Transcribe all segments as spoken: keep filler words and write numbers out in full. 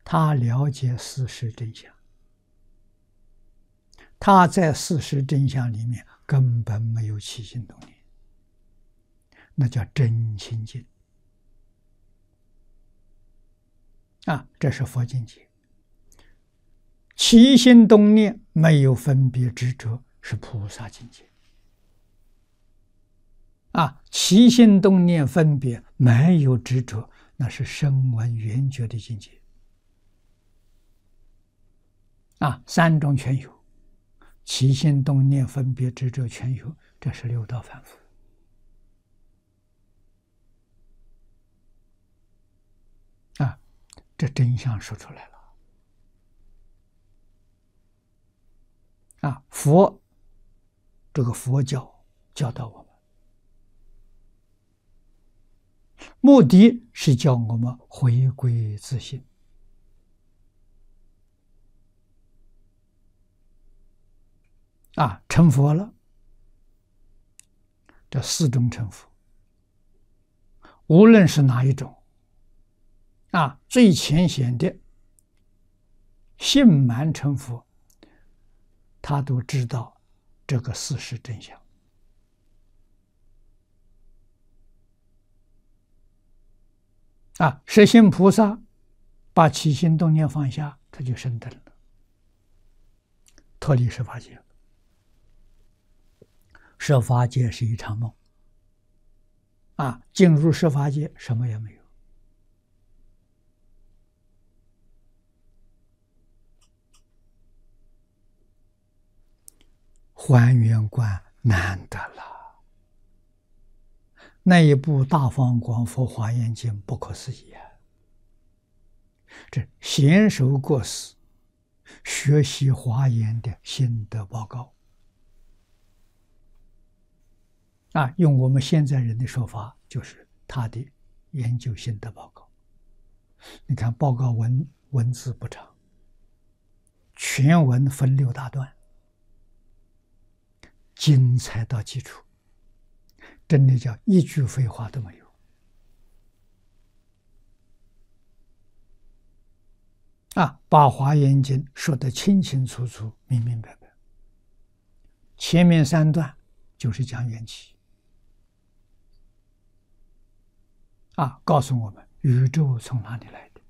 他了解事实真相，他在事实真相里面根本没有起心动念，那叫真心境啊！这是佛境界。起心动念没有分别执着，是菩萨境界啊！起心动念分别没有执着，那是声闻缘觉的境界啊！三种全有，起心动念分别执着全有，这是六道凡夫啊！这真相说出来了啊！佛这个佛教教导我们，目的是叫我们回归自性啊！成佛了，这四种成佛，无论是哪一种啊，最浅显的性满成佛，他都知道这个事实真相啊。实行菩萨把起心动念放下，他就升等了，脱离十法界。十法界是一场梦啊，进入十法界什么也没有。还原观难得了，那一部《大方广佛华严经》不可思议啊！这娴熟过死学习华严的心得报告啊，用我们现在人的说法，就是他的研究心得报告。你看报告文文字不长，全文分六大段，精彩到基础，真的叫一句废话都没有啊！把华严经说得清清楚楚、明明白白。前面三段就是讲缘起啊，告诉我们宇宙从哪里来的，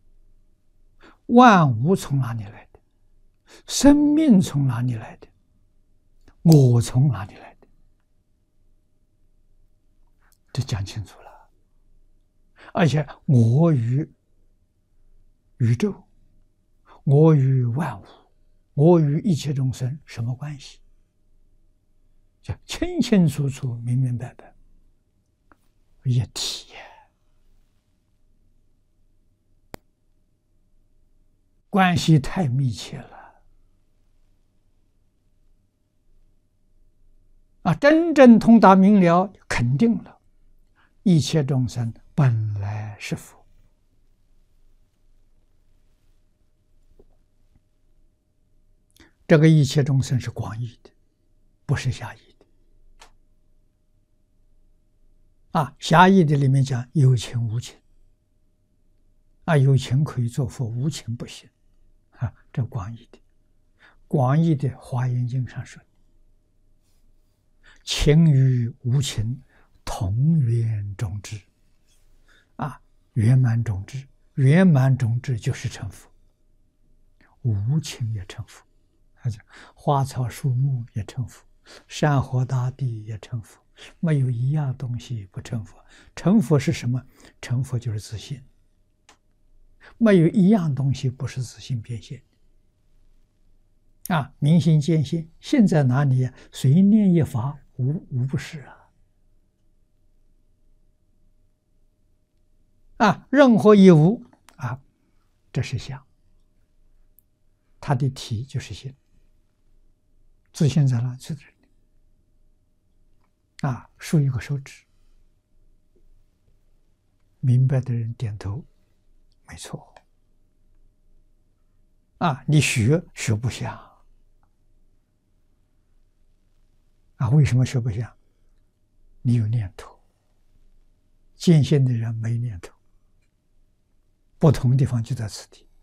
万物从哪里来的，生命从哪里来的，我从哪里来的，这讲清楚了。而且我与宇宙，我与万物，我与一切众生什么关系，就清清楚楚、明明白白，一体呀。关系太密切了啊！真正通达明了，肯定了一切众生本来是佛。这个一切众生是广义的，不是狭义的啊！狭义的里面讲有情无情啊，有情可以做佛，无情不行啊，这广义的。广义的《华严经》上说，情与无情同圆种智啊，圆满种智，圆满种智就是成佛，无情也成佛，花草树木也成佛，山河大地也成佛，没有一样东西不成佛。成佛是什么？成佛就是自信，没有一样东西不是自信变现啊！明心见性，性在哪里呀？随念一法，无无不是啊！啊，任何一无啊，这是相，它的体就是性。自信在哪？在这里啊！竖一个手指，明白的人点头，没错啊！你学学不像啊？为什么学不像？你有念头，见性的人没念头，不同地方就在此地